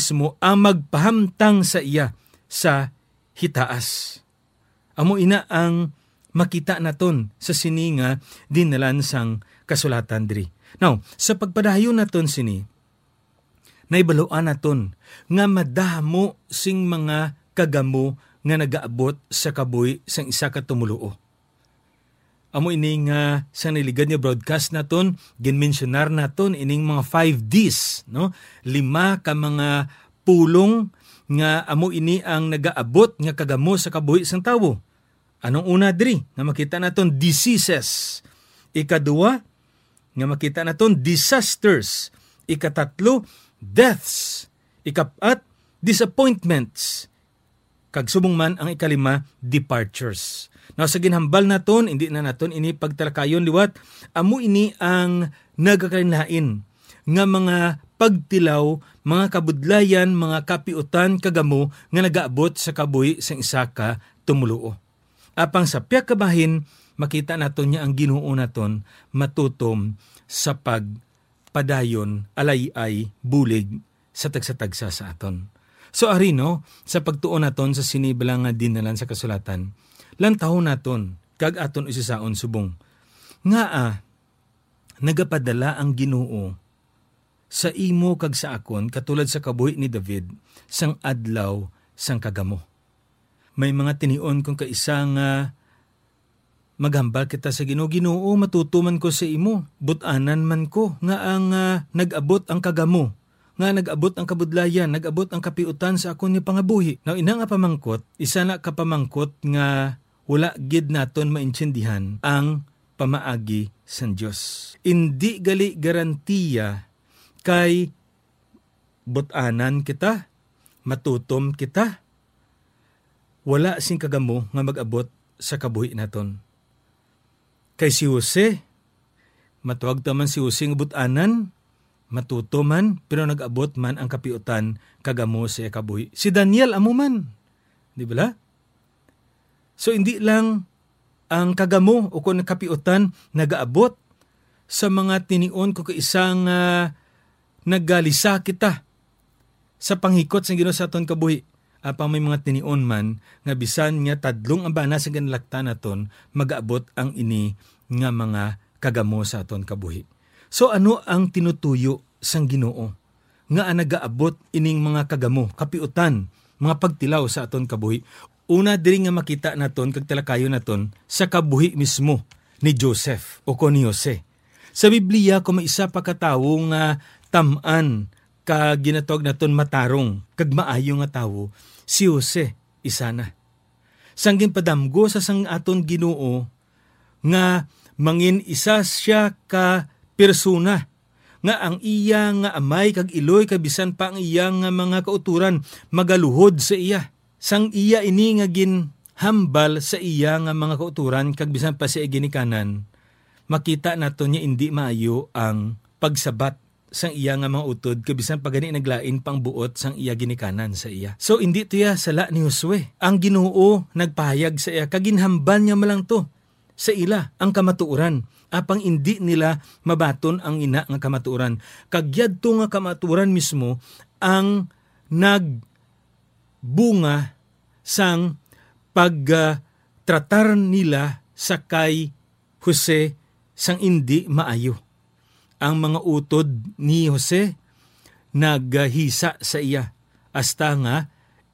mismo ang magpahamtang sa iya sa hitaas. Amo ina ang makita naton sa sininga dinalan sang kasulatan diri. Now, sa pagpadayon naton sini, naibaluan naton nga madamo sing mga kagamo nga nagaabot sa kabuhi sang isa ka tumuluo. Amo ining sa niligad nga broadcast naton, ginmensionar naton ining mga 5Ds, no? 5 ka mga pulong nga amo ini ang nagaabot nga kagamo sa kabuhi sang tawo. Anong una diri nga makita naton? Diseases. Ikaduwa nga makita naton disasters. Ikatatlo, deaths. Ikapat, disappointments. Kag subong man ang ikalima, departures. Now sa ginhambal naton, hindi na naton ini pagtalakayon liwat, amo ini ang nagakainlain nga mga pagtilaw, mga kabudlayan, mga kapiutan, kagamo nga nagaabot sa kabuhi sa isa ka tumuluo. Apang sa piyak kabahin, makita naton niya ang Ginoo naton matutom sa pagpadayon, alay-ay, bulig sa tagsa-tagsa sa aton. So arino, sa pagtuon naton sa sinibalang nga dinalan sa kasulatan, lantaw naton, kag aton isisaon subong. Nga nagapadala ang Ginoo sa imo kag sa akon, katulad sa kabuhi ni David, sang adlaw sang kagamo. May mga tinion kung kaisa nga maghambal kita sa Ginoo. Ginoo, matutuman ko sa imo, butanan man ko, nga ang nag-abot ang kagamo, nga nag-abot ang kabudlayan, nag-abot ang kapiutan sa akon ni pangabuhi. Now, ina nga pamangkot, isa na kapamangkot nga wala gid naton maintindihan ang pamaagi sa Dios. Indi gali garantiya kay butanan kita, matutom kita, wala sing kagamo nga mag-abot sa kabuhi naton. Kay si Jose, matuwag taman si Jose nga butanan, matuto man, pero nag-abot man ang kapiutan kagamo sa kabuhi. Si Daniel amo man, di ba? So hindi lang ang kagamo o kung kapiutan nag-abot sa mga tinion ko kaisang naggalisa kita sa panghikot sa Ginoo sa aton kabuhi. Apang may mga tinion man nga bisan nga tadlong ang bana sa ganlakta naton mag-abot ang ini nga mga kagamo sa aton kabuhi. So ano ang tinutuyo sang Ginoo nga nagaabot ining mga kagamo, kapiutan, mga pagtilaw sa aton kabuhi? Una diri nga makita naton kag talakayon naton sa kabuhi mismo ni Joseph o ni Jose. Sa Biblia kung may isa pa ka tawo nga tam-an kag ginatawag naton matarong kag maayo nga tawo, si Jose isa na. Sangging padamgo sa sang aton Ginoo nga mangin isa siya ka persona nga ang iya nga amay kag iloy kabisan pa ang iya nga mga kauturan magaluhod sa iya. Sang iya ini nga ginhambal sa iya nga mga kauturan kag bisan pa siya ginikanan, makita nato niya indi maayo ang pagsabat sang iya nga mga utod kabisan pa gani naglain pang buot sang iya ginikanan sa iya. So indi tiya sala ni Josue. Ang Ginoo nagpahayag sa iya kag ginhamban niya malang to sa ila ang kamatuoran. Apang indi nila mabaton ang ina nga kamatuoran. Kag yadto nga kamatuoran mismo ang nagbunga sang pagtratar nila sa kay Jose sang indi maayo. Ang mga utod ni Jose naghisa sa iya hasta nga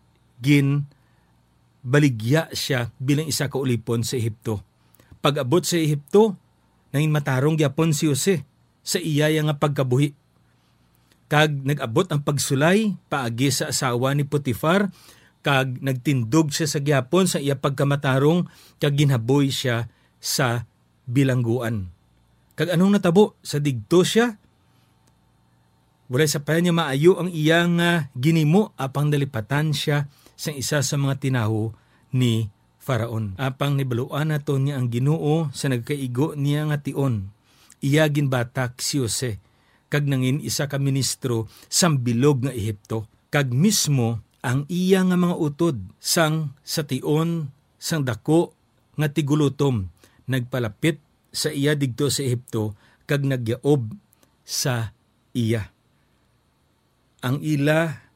baligya siya bilang isa ka ulipon sa Ehipto. Pag-abot sa Ehipto, nangin matarong gyapon si Jose sa iya nga pagkabuhi. Kag nag-abot ang pagsulay paagi sa asawa ni Potifar, kag nagtindog siya sa gyapon sa iya pagkamatarong, kag ginhaboy siya sa bilangguan. Kag anong natabo? Sa digto siya, wala sa pa niya maayo ang iyang ginimo, apang nalipatan siya sa isa sa mga tinaho ni Faraon. Apang nibaluan nato niya ang Ginoo sa nagkaigo niya nga tion. Iya ginbatak si Jose, kag nangin isa ka ministro sang bilog nga Ehipto. Kag mismo ang iya nga mga utod sang sa tion sang dako nga tigulutom nagpalapit sa iya digto sa Ehipto kag nagyaob sa iya. Ang ila